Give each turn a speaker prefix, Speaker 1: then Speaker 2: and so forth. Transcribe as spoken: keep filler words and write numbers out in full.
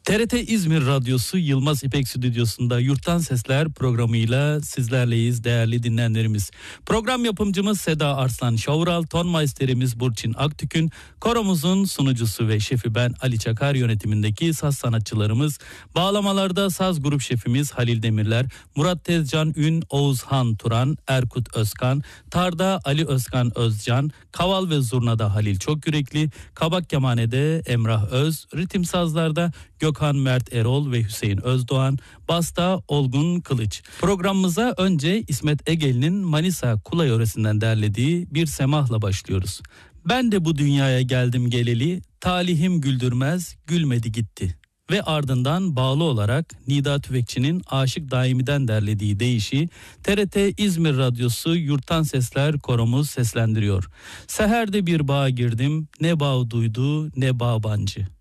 Speaker 1: T R T İzmir Radyosu Yılmaz İpek Stüdyosu'nda Yurttan Sesler programıyla sizlerleyiz değerli dinleyenlerimiz. Program yapımcımız Seda Arslan Şavral, tonmeisterimiz Burçin Aktükün, koromuzun sunucusu ve şefi ben Ali Çakar, yönetimindeki saz sanatçılarımız, bağlamalarda saz grup şefimiz Halil Demirler, Murat Tezcan Ün, Oğuzhan Turan, Erkut Özkan, tarda Ali Özkan Özcan, kaval ve zurnada Halil Çokyürekli, kabak kemanede Emrah Öz, ritim sazlarda Gökhan Mert Erol ve Hüseyin Özdoğan, basta Olgun Kılıç. Programımıza önce İsmet Egel'in Manisa Kula yöresinden derlediği Bir Semah'la başlıyoruz. Ben de bu dünyaya geldim geleli, talihim güldürmez, gülmedi gitti. Ve ardından bağlı olarak Nida Tüfekçi'nin Aşık Daimi'den derlediği deyişi T R T İzmir Radyosu Yurttan Sesler koromuz seslendiriyor. Seherde bir bağa girdim, ne bağ duydu ne bağbancı.